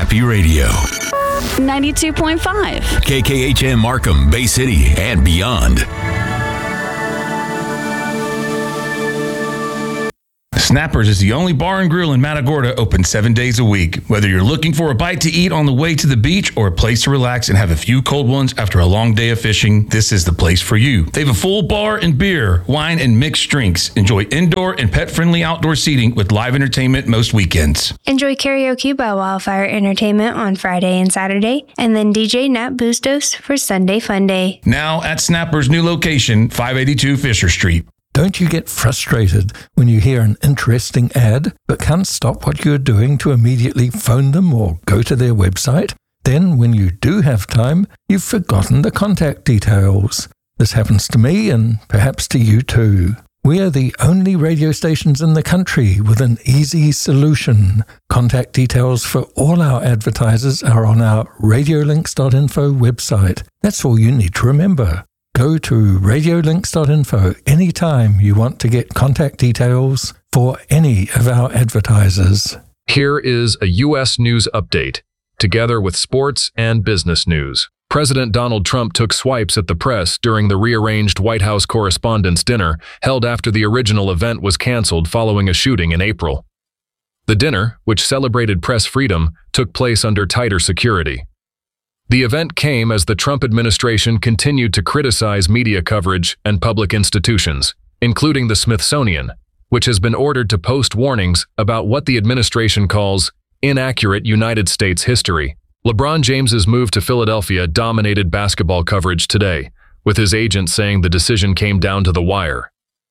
Happy Radio. 92.5. KKHM Markham, Bay City, and beyond. Snappers is the only bar and grill in Matagorda open 7 days a week. Whether you're looking for a bite to eat on the way to the beach or a place to relax and have a few cold ones after a long day of fishing, this is the place for you. They have a full bar and beer, wine, and mixed drinks. Enjoy indoor and pet-friendly outdoor seating with live entertainment most weekends. Enjoy karaoke by Wildfire Entertainment on Friday and Saturday, and then DJ Nat Bustos for Sunday Fun Day. Now at Snappers' new location, 582 Fisher Street. Don't you get frustrated when you hear an interesting ad but can't stop what you're doing to immediately phone them or go to their website? Then, when you do have time, you've forgotten the contact details. This happens to me and perhaps to you too. We are the only radio stations in the country with an easy solution. Contact details for all our advertisers are on our radiolinks.info website. That's all you need to remember. Go to radiolinks.info anytime you want to get contact details for any of our advertisers. Here is a U.S. news update, together with sports and business news. President Donald Trump took swipes at the press during the rearranged White House Correspondents' Dinner held after the original event was canceled following a shooting in April. The dinner, which celebrated press freedom, took place under tighter security. The event came as the Trump administration continued to criticize media coverage and public institutions, including the Smithsonian, which has been ordered to post warnings about what the administration calls inaccurate United States history. LeBron James's move to Philadelphia dominated basketball coverage today, with his agent saying the decision came down to the wire.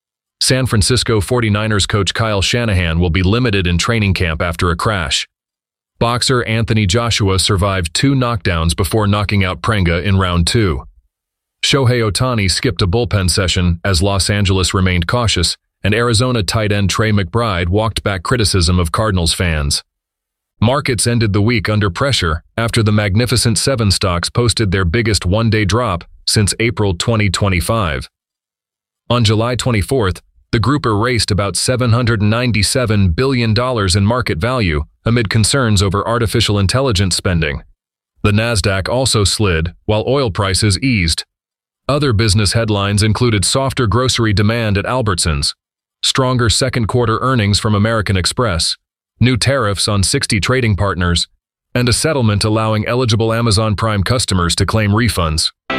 San Francisco 49ers coach Kyle Shanahan will be limited in training camp after a crash. Boxer Anthony Joshua survived 2 knockdowns before knocking out Prenga in round 2. Shohei Ohtani skipped a bullpen session as Los Angeles remained cautious, and Arizona tight end Trey McBride walked back criticism of Cardinals fans. Markets ended the week under pressure after the Magnificent Seven stocks posted their biggest one-day drop since April 2025. On July 24th, the group erased about $797 billion in market value amid concerns over artificial intelligence spending. The Nasdaq also slid, while oil prices eased. Other business headlines included softer grocery demand at Albertsons, stronger second-quarter earnings from American Express, new tariffs on 60 trading partners, and a settlement allowing eligible Amazon Prime customers to claim refunds.